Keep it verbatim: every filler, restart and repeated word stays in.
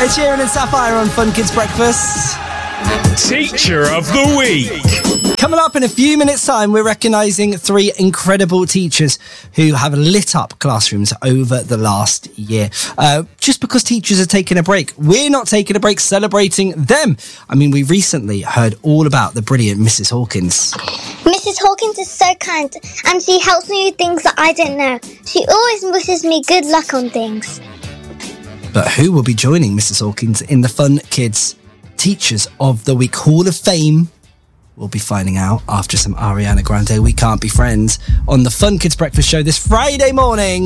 It's Sheeran and Sapphire on Fun Kids Breakfast. Teacher of the Week. Coming up in a few minutes' time, we're recognising three incredible teachers who have lit up classrooms over the last year. Uh, just because teachers are taking a break, we're not taking a break, celebrating them. I mean, we recently heard all about the brilliant Missus Hawkins. Missus Hawkins is so kind, and she helps me with things that I don't know. She always wishes me good luck on things. But who will be joining Missus Hawkins in the Fun Kids Teachers of the Week Hall of Fame? We'll be finding out after some Ariana Grande, We Can't Be Friends, on the Fun Kids Breakfast Show this Friday morning.